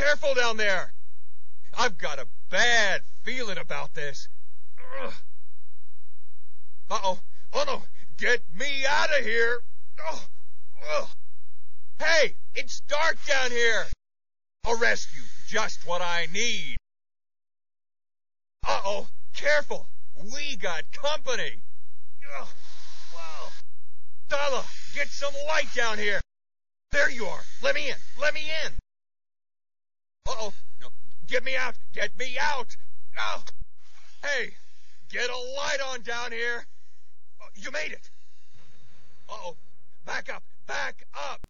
Careful down there. I've got a bad feeling about this. Ugh. Uh-oh. Oh, no. Get me out of here. Oh. Ugh. Hey, it's dark down here. A rescue, just what I need. Uh-oh. Careful. We got company. Ugh. Wow. Dala, get some light down here. There you are. Let me in. Let me in. Uh-oh. No. Get me out. Get me out. Oh. Hey, get a light on down here. You made it. Uh-oh. Back up. Back up.